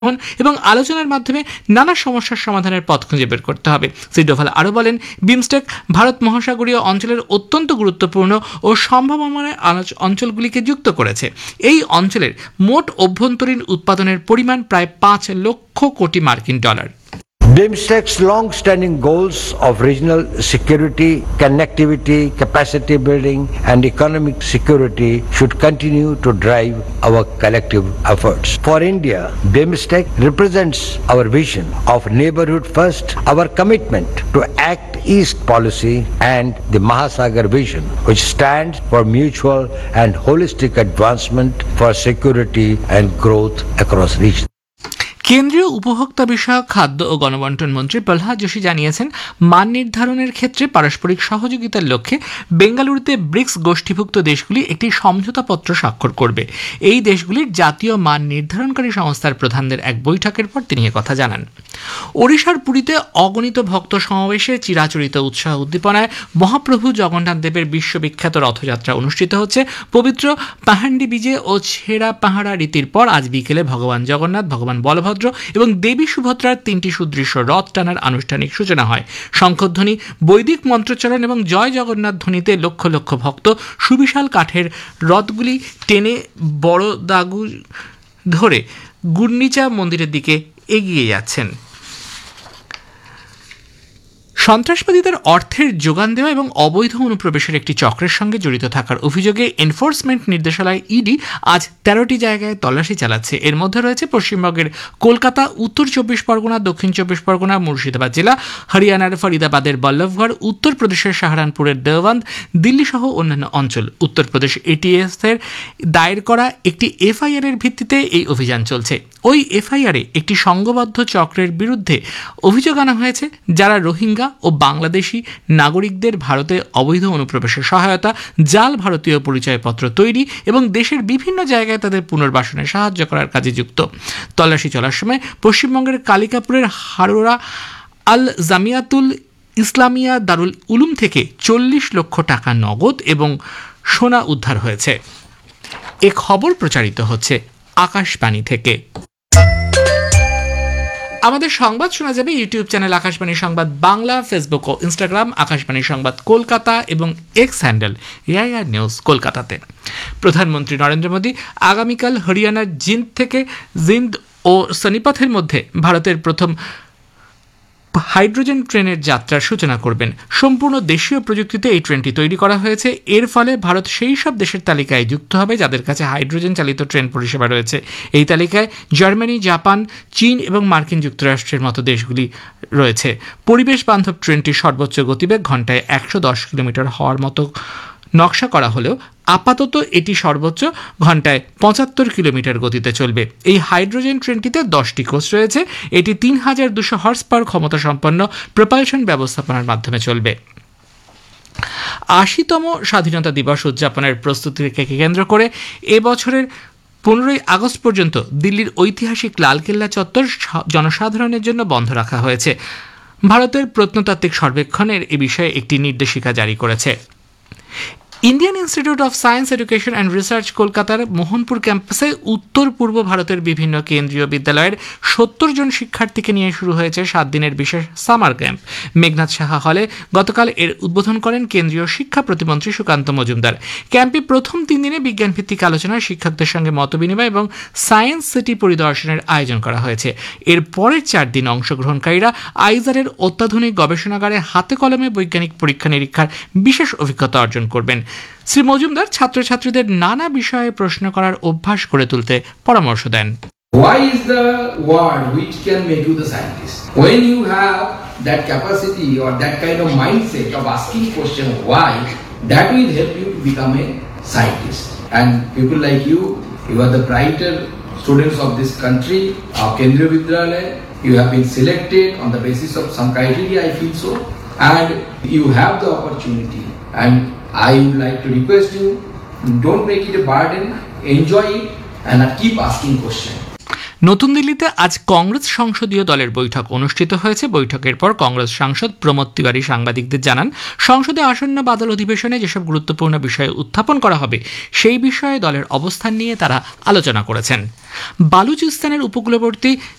এবং আলোচনার মাধ্যমে নানা সমস্যার সমাধানের পথ খুঁজে বের করতে হবে। শ্রী ডোভাল আরও বলেন, বিমস্টেক ভারত মহাসাগরীয় অঞ্চলের অত্যন্ত গুরুত্বপূর্ণ ও সম্ভাবনাময় অঞ্চলগুলিকে যুক্ত করেছে। এই অঞ্চলের মোট অভ্যন্তরীণ উৎপাদনের পরিমাণ প্রায় 5 লক্ষ কোটি মার্কিন dollar. BIMSTEC's long-standing goals of regional security, connectivity, capacity building and economic security should continue to drive our collective efforts. For India, BIMSTEC represents our vision of neighborhood first, our commitment to Act East policy and the Mahasagar vision, which stands for mutual and holistic advancement for security and growth across regions. কেন্দ্রীয় উপভোক্তা বিষয়ক খাদ্য ও গণবন্টন মন্ত্রী প্রহ্লাদ যোশী জানিয়েছেন, মান নির্ধারণের ক্ষেত্রে পারস্পরিক সহযোগিতার লক্ষ্যে বেঙ্গালুরুতে ব্রিক্স গোষ্ঠীভুক্ত দেশগুলি একটি সমঝোতাপত্র স্বাক্ষর করবে। এই দেশগুলির জাতীয় মান নির্ধারণকারী সংস্থার প্রধানদের এক বৈঠকের পর তিনি কথা জানান। ওড়িশার পুরীতে অগণিত ভক্ত সমাবেশে চিরাচরিত উৎসাহ উদ্দীপনায় মহাপ্রভু জগন্নাথ দেবের বিশ্ববিখ্যাত রথযাত্রা অনুষ্ঠিত হচ্ছে। পবিত্র পাহান্ডি বিজে ও ছেঁড়া পাহাড়া রীতির পর আজ বিকেলে ভগবান জগন্নাথ, ভগবান বলভদ্র এবং দেবী সুভদ্রার 3টি সুদৃশ্য রথ টানার আনুষ্ঠানিক সূচনা হয়। শঙ্খধ্বনি, বৈদিক মন্ত্রোচ্চারণ এবং জয় জগন্নাথ ধ্বনিতে লক্ষ লক্ষ ভক্ত সুবিশাল কাঠের রথগুলি টেনে বড় দাগু ধরে গুন্ডিচা মন্দিরের দিকে এগিয়ে যাচ্ছেন। সন্ত্রাসবাদীদের অর্থের যোগান দেওয়া এবং অবৈধ অনুপ্রবেশের একটি চক্রের সঙ্গে জড়িত থাকার অভিযোগে এনফোর্সমেন্ট নির্দেশালয় ইডি আজ 13টি জায়গায় তল্লাশি চালাচ্ছে। এর মধ্যে রয়েছে পশ্চিমবঙ্গের কলকাতা, উত্তর 24 পরগনা, দক্ষিণ 24 পরগনা, মুর্শিদাবাদ জেলা, হরিয়ানার ফরিদাবাদের বল্লভগড়, উত্তরপ্রদেশের সাহারানপুরের দেওবন্দ, দিল্লি সহ অন্যান্য অঞ্চল। উত্তরপ্রদেশ এটিএস-এর দায়ের করা একটি এফআইআর এর ভিত্তিতে এই অভিযান চলছে। ওই এফআইআরে একটি সংঘবদ্ধ চক্রের বিরুদ্ধে অভিযোগ আনা হয়েছে, যারা রোহিঙ্গা ও বাংলাদেশি নাগরিকদের ভারতে অবৈধ অনুপ্রবেশের সহায়তা, জাল ভারতীয় পরিচয়পত্র তৈরি এবং দেশের বিভিন্ন জায়গায় তাদের পুনর্বাসনে সাহায্য করার কাজে যুক্ত। তল্লাশি চলার সময় পশ্চিমবঙ্গের কালিকাপুরের হারোরা আল জামিয়াতুল ইসলামিয়া দারুল উলুম থেকে 40 লক্ষ টাকা নগদ এবং সোনা উদ্ধার হয়েছে। এ খবর প্রচারিত হচ্ছে আকাশবাণী থেকে। আমাদের সংবাদ শোনা যাবে ইউটিউব চ্যানেল আকাশবাণী সংবাদ বাংলা, ফেসবুক ও ইনস্টাগ্রাম আকাশবাণী সংবাদ কলকাতা এবং এক্স হ্যান্ডেল এআইআর নিউজ কলকাতাতে। প্রধানমন্ত্রী নরেন্দ্র মোদী আগামীকাল হরিয়ানার জিন্দ থেকে জিন্দ ও সোনিপথের মধ্যে ভারতের প্রথম হাইড্রোজেন ট্রেনের যাত্রার সূচনা করবেন। সম্পূর্ণ দেশীয় প্রযুক্তিতে এই ট্রেনটি তৈরি করা হয়েছে। এর ফলে ভারত সেই সব দেশের তালিকায় যুক্ত হবে যাদের কাছে হাইড্রোজেন চালিত ট্রেন পরিষেবা রয়েছে। এই তালিকায় জার্মানি, জাপান, চীন এবং মার্কিন যুক্তরাষ্ট্রের মতো দেশগুলি রয়েছে। পরিবেশ বান্ধব ট্রেনটির সর্বোচ্চ গতিবেগ ঘন্টায় 110 কিলোমিটার হওয়ার মতো নকশা করা হলেও আপাতত এটি সর্বোচ্চ ঘন্টায় 75 কিলোমিটার গতিতে চলবে। এই হাইড্রোজেন ট্রেনটিতে 10টি কোচ রয়েছে। এটি 3200 হর্স পাওয়ার ক্ষমতা সম্পন্ন প্রপালশন ব্যবস্থাপনার মাধ্যমে চলবে। 80তম স্বাধীনতা দিবস উদযাপনের প্রস্তুতিকে কেন্দ্র করে এবছরের 15ই আগস্ট পর্যন্ত দিল্লির ঐতিহাসিক লালকেল্লা চত্বর জনসাধারণের জন্য বন্ধ রাখা হয়েছে। ভারতের প্রত্নতাত্ত্বিক সর্বেক্ষণের এ বিষয়ে একটি নির্দেশিকা জারি করেছে। Indian institute of science education and research কলকাতার মোহনপুর ক্যাম্পাসে উত্তর পূর্ব ভারতের বিভিন্ন কেন্দ্রীয় বিদ্যালয়ের 70 জন শিক্ষার্থীকে নিয়ে শুরু হয়েছে 7 দিনের বিশেষ সামার ক্যাম্প। মেঘনাথ সাহা হলে গতকাল এর উদ্বোধন করেন কেন্দ্রীয় শিক্ষা প্রতিমন্ত্রী সুকান্ত মজুমদার। ক্যাম্পে প্রথম 3 দিনে বিজ্ঞানভিত্তিক আলোচনা, শিক্ষকদের সঙ্গে মতবিনিময় এবং সায়েন্স সিটি পরিদর্শনের আয়োজন করা হয়েছে। এর পরের 4 দিন অংশগ্রহণকারীরা আইজারের অত্যাধুনিক গবেষণাগারে হাতে কলমে বৈজ্ঞানিক পরীক্ষা নিরীক্ষার বিশেষ অভিজ্ঞতা অর্জন করবেন। শ্রী মজুমদার ছাত্রছাত্রীদের নানা বিষয়ে প্রশ্ন করার অভ্যাস করে তুলতে পরামর্শ দেন। Why is the word which can make you the scientist? When you have that capacity or that kind of mindset of asking question why, that will help you to become a scientist. And people like you are the brighter students of this country, our Kendriya Vidyalaya. You have been selected on the basis of some criteria, I feel so, and you have the opportunity. And I would like to request you, don't make it a burden, enjoy it and keep asking questions. নতুন দিল্লিতে আজ কংগ্রেস সংসদীয় দলের বৈঠক অনুষ্ঠিত হয়েছে। বৈঠকের পর কংগ্রেস সাংসদ প্রমোদ তিওয়ারি সাংবাদিকদের জানান, সংসদে আসন্ন বাদল অধিবেশনে যেসব গুরুত্বপূর্ণ বিষয় উত্থাপন করা হবে সেই বিষয়ে দলের অবস্থান নিয়ে তারা আলোচনা করেছেন। বালুচিস্তানের উপকূলবর্তী